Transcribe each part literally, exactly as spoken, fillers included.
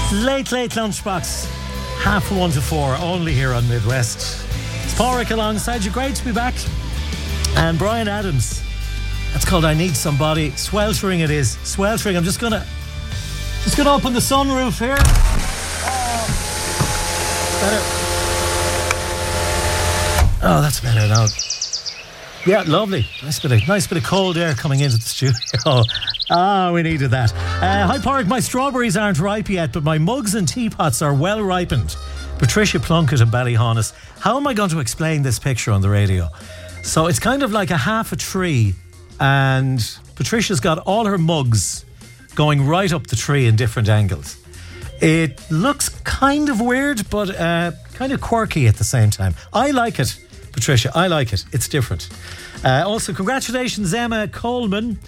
Late, late lunchbox. Half one to four, only here on Midwest. It's Porrick alongside you. Great to be back. And Brian Adams. That's called I Need Somebody. Sweltering it is. Sweltering. I'm just gonna just gonna open the sunroof here. Oh, better. Oh, that's better now. Yeah, lovely. Nice bit of nice bit of cold air coming into the studio. Ah, we needed that. Uh, hi, Porrick. My strawberries aren't ripe yet, but my mugs and teapots are well ripened. Patricia Plunkett and Ballyhonus. How am I going to explain this picture on the radio? So it's kind of like a half a tree, and Patricia's got all her mugs going right up the tree in different angles. It looks kind of weird, but uh, kind of quirky at the same time. I like it, Patricia. I like it. It's different. Uh, also, congratulations, Emma Coleman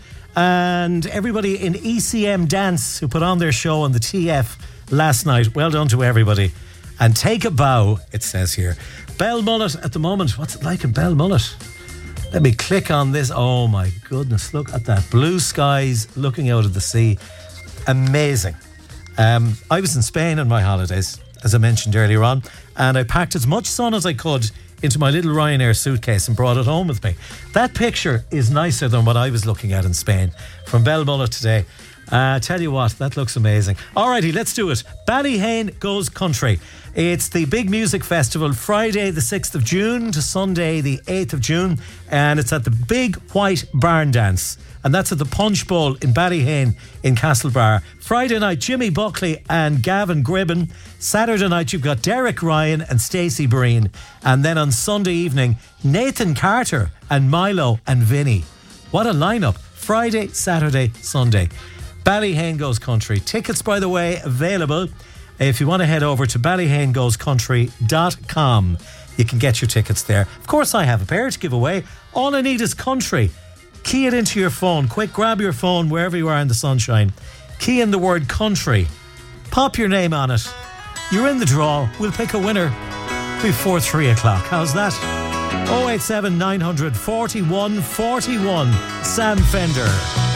and everybody in E C M Dance who put on their show on the T F last night. Well done to everybody. And take a bow, it says here. Belmullet at the moment. What's it like in Belmullet? Let me click on this. Oh my goodness, look at that. Blue skies looking out of the sea. Amazing. Um, I was in Spain on my holidays, as I mentioned earlier on, and I packed as much sun as I could into my little Ryanair suitcase and brought it home with me. That picture is nicer than what I was looking at in Spain from Belmullet today. Uh, tell you what, that looks amazing. Alrighty, let's do it. Ballyhane Goes Country. It's the big music festival, Friday the sixth of June to Sunday the eighth of June, and it's at the Big White Barn Dance, and that's at the Punch Bowl in Ballyhane in Castlebar. Friday night, Jimmy Buckley and Gavin Gribben. Saturday night, you've got Derek Ryan and Stacey Breen. And then on Sunday evening, Nathan Carter and Milo and Vinny. What a lineup. Friday, Saturday, Sunday. Ballyhane Goes Country. Tickets, by the way, available. If you want to head over to ballyhane goes country dot com, you can get your tickets there. Of course, I have a pair to give away. All I need is country. Key it into your phone. Quick, grab your phone wherever you are in the sunshine. Key in the word country. Pop your name on it. You're in the draw. We'll pick a winner before three o'clock. How's that? oh eight seven nine hundred forty-one forty-one. Sam Fender.